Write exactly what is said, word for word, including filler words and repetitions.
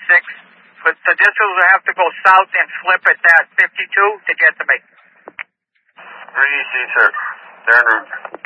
six. But the distance will have to go south and flip at that fifty-two to get to me. three E C, sir. They're en route.